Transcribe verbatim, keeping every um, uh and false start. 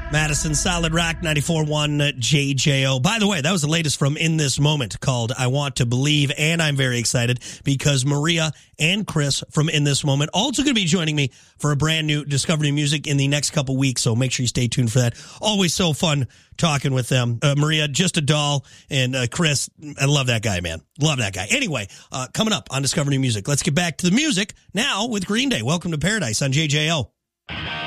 Madison, Solid Rock, ninety-four point one J J O. By the way, that was the latest from In This Moment called I Want to Believe, and I'm very excited because Maria and Chris from In This Moment also going to be joining me for a brand new Discovery Music in the next couple weeks, so make sure you stay tuned for that. Always so fun talking with them. Uh, Maria, just a doll, and uh, Chris, I love that guy, man. Love that guy. Anyway, uh, coming up on Discovery Music, let's get back to the music now with Green Day. Welcome to Paradise on J J O.